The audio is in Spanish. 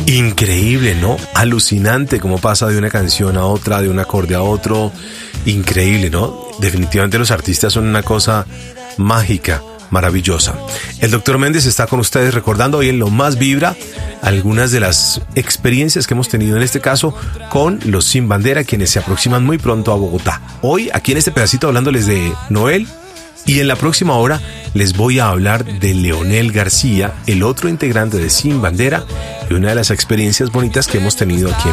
Increíble, ¿no? Alucinante cómo pasa de una canción a otra, de un acorde a otro. Increíble, ¿no? Definitivamente los artistas son una cosa mágica, maravillosa. El Dr. Méndez está con ustedes recordando hoy en Lo Más Vibra algunas de las experiencias que hemos tenido, en este caso con los Sin Bandera, quienes se aproximan muy pronto a Bogotá. Hoy, aquí en este pedacito, hablándoles de Noel, y en la próxima hora les voy a hablar de Leonel García, el otro integrante de Sin Bandera, y una de las experiencias bonitas que hemos tenido aquí